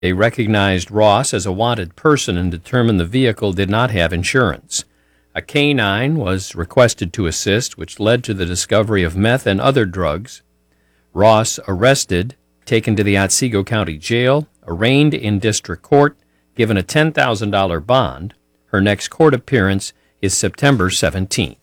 They recognized Ross as a wanted person and determined the vehicle did not have insurance. A canine was requested to assist, which led to the discovery of meth and other drugs. Ross arrested, taken to the Otsego County Jail, arraigned in district court, given a $10,000 bond. Her next court appearance is September 17th.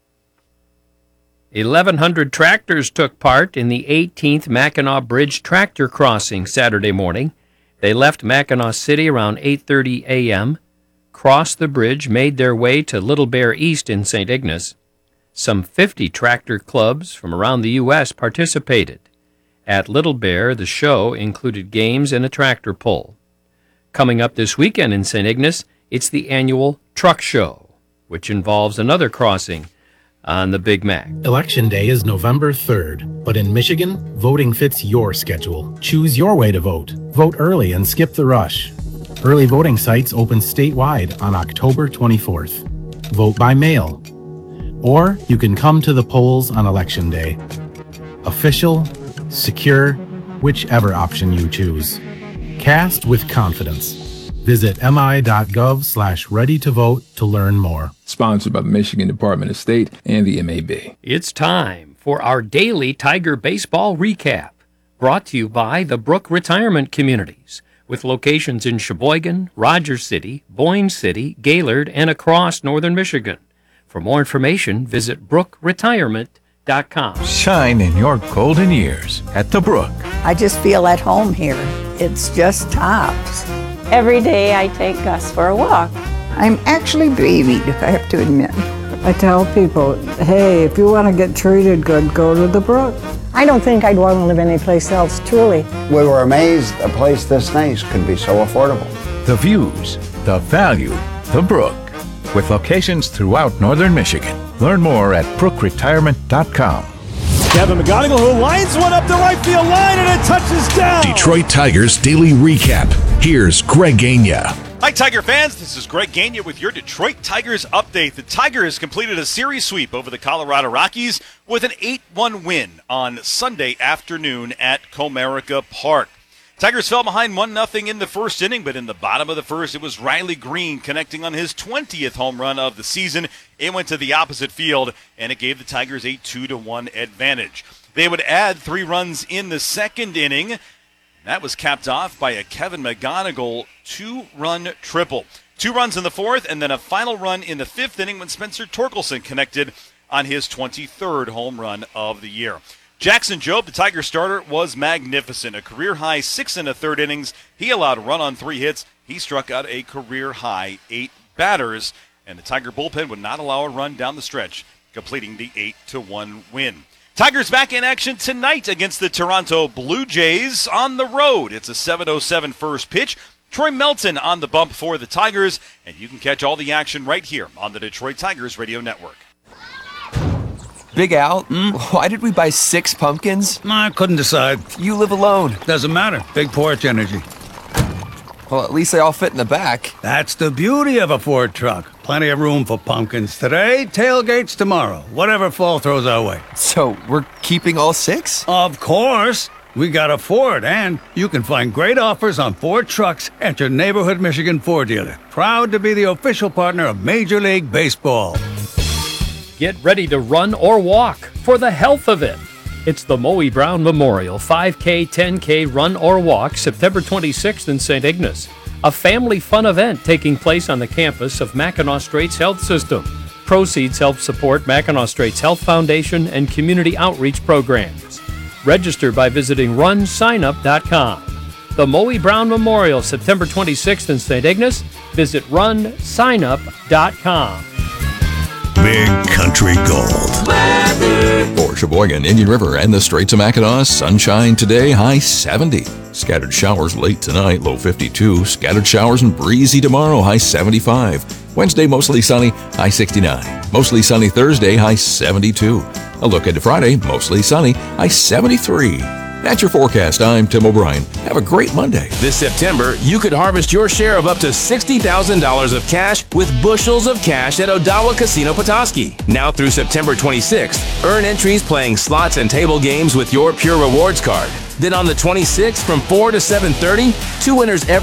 1,100 tractors took part in the 18th Mackinac Bridge tractor crossing Saturday morning. They left Mackinac City around 8:30 a.m., crossed the bridge, made their way to Little Bear East in St. Ignace. Some 50 tractor clubs from around the U.S. participated. At Little Bear, the show included games and a tractor pull. Coming up this weekend in St. Ignace, it's the annual Truck Show, which involves another crossing on the Big Mac. Election Day is November 3rd, but in Michigan, voting fits your schedule. Choose your way to vote. Vote early and skip the rush. Early voting sites open statewide on October 24th. Vote by mail. Or you can come to the polls on Election Day. Official, secure, whichever option you choose. Cast with confidence. Visit mi.gov/ready-to-vote to learn more. Sponsored by the Michigan Department of State and the MAB. It's time for our daily Tiger baseball recap, brought to you by the Brook Retirement Communities, with locations in Sheboygan, Rogers City, Boyne City, Gaylord, and across northern Michigan. For more information, visit brookretirement.com. Shine in your golden years at the Brook. I just feel at home here. It's just tops. Every day I take Gus for a walk. I'm actually babied, I have to admit. I tell people, hey, if you want to get treated good, go to the Brook. I don't think I'd want to live anyplace else, truly. We were amazed a place this nice could be so affordable. The views, the value, the Brook. With locations throughout northern Michigan. Learn more at brookretirement.com. Kevin McGonigal, who lines one up the right field line, and it touches down. Detroit Tigers Daily Recap. Here's Greg Gagne. Hi, Tiger fans. This is Greg Gagne with your Detroit Tigers update. The Tigers completed a series sweep over the Colorado Rockies with an 8-1 win on Sunday afternoon at Comerica Park. Tigers fell behind 1-0 in the first inning, but in the bottom of the first, it was Riley Green connecting on his 20th home run of the season. It went to the opposite field, and it gave the Tigers a 2-1 advantage. They would add 3 runs in the second inning. That was capped off by a Kevin McGonigal 2-run triple. 2 runs in the fourth, and then a final run in the fifth inning when Spencer Torkelson connected on his 23rd home run of the year. Jackson Jobe, the Tiger starter, was magnificent. A career-high 6 1/3 innings. He allowed a run on 3 hits. He struck out a career-high 8 batters, and the Tiger bullpen would not allow a run down the stretch, completing the 8-1 win. Tigers back in action tonight against the Toronto Blue Jays on the road. It's a 7:07 first pitch. Troy Melton on the bump for the Tigers, and you can catch all the action right here on the Detroit Tigers Radio Network. Big Al, why did we buy 6 pumpkins? I couldn't decide. You live alone. Doesn't matter. Big porch energy. Well, at least they all fit in the back. That's the beauty of a Ford truck. Plenty of room for pumpkins today, tailgates tomorrow, whatever fall throws our way. So we're keeping all 6? Of course. We got a Ford, and you can find great offers on Ford trucks at your neighborhood Michigan Ford dealer. Proud to be the official partner of Major League Baseball. Get ready to run or walk for the health of it. It's the Moe Brown Memorial 5K, 10K Run or Walk, September 26th in St. Ignace. A family fun event taking place on the campus of Mackinac Straits Health System. Proceeds help support Mackinac Straits Health Foundation and community outreach programs. Register by visiting runsignup.com. The Moe Brown Memorial, September 26th in St. Ignace. Visit runsignup.com. Big Country Gold. For Sheboygan, Indian River, and the Straits of Mackinac, sunshine today, high 70. Scattered showers late tonight, low 52. Scattered showers and breezy tomorrow, high 75. Wednesday, mostly sunny, high 69. Mostly sunny Thursday, high 72. A look into Friday, mostly sunny, high 73. That's your forecast. I'm Tim O'Brien. Have a great Monday. This September, you could harvest your share of up to $60,000 of cash with bushels of cash at Odawa Casino Petoskey. Now through September 26th, earn entries playing slots and table games with your Pure Rewards card. Then on the 26th from 4 to 7:30, 2 winners every